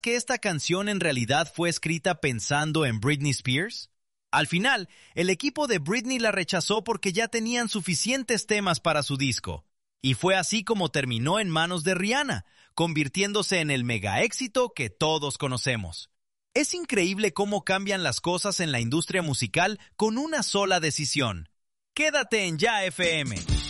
que esta canción en realidad fue escrita pensando en Britney Spears? Al final, el equipo de Britney la rechazó porque ya tenían suficientes temas para su disco. Y fue así como terminó en manos de Rihanna, convirtiéndose en el mega éxito que todos conocemos. Es increíble cómo cambian las cosas en la industria musical con una sola decisión. Quédate en Ya FM.